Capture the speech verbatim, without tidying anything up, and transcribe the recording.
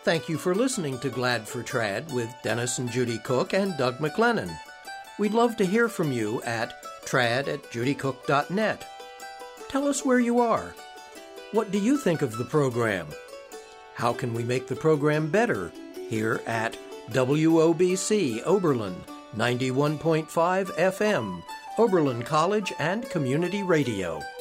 Thank you for listening to Glad for Trad with Dennis and Judy Cook and Doug McLennan. We'd love to hear from you at trad at judy cook dot net. Tell us where you are. What do you think of the program? How can we make the program better here at W O B C Oberlin, ninety-one point five F M, Oberlin College and Community Radio?